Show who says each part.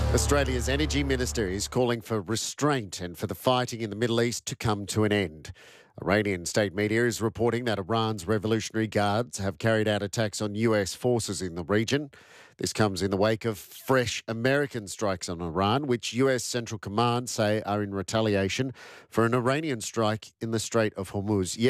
Speaker 1: Australia's energy minister is calling for restraint and for the fighting in the Middle East to come to an end. Iranian state media is reporting that Iran's Revolutionary Guards have carried out attacks on US forces in the region. This comes in the wake of fresh American strikes on Iran, which US Central Command say are in retaliation for an Iranian strike in the Strait of Hormuz